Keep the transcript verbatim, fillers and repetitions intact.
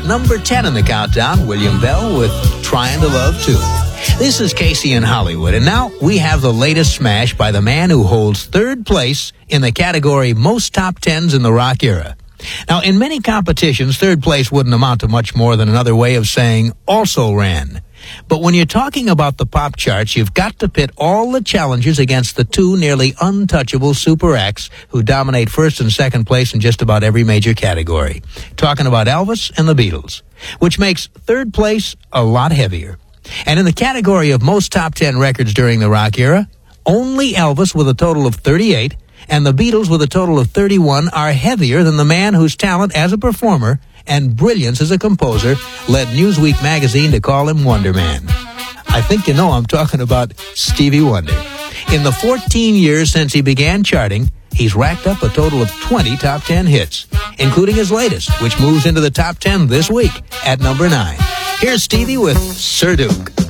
At number ten in the countdown, William Bell with Trying to Love Too. This is Casey in Hollywood, and now we have the latest smash by the man who holds third place in the category Most Top Tens in the Rock Era. Now, in many competitions, third place wouldn't amount to much more than another way of saying also ran. But when you're talking about the pop charts, you've got to pit all the challengers against the two nearly untouchable super acts who dominate first and second place in just about every major category. Talking about Elvis and the Beatles, which makes third place a lot heavier. And in the category of most top ten records during the rock era, only Elvis with a total of thirty-eight and the Beatles with a total of thirty-one are heavier than the man whose talent as a performer and brilliance as a composer led Newsweek magazine to call him Wonder Man. I think you know I'm talking about Stevie Wonder. In the fourteen years since he began charting, he's racked up a total of twenty top ten hits, including his latest, which moves into the top ten this week at number nine. Here's Stevie with Sir Duke.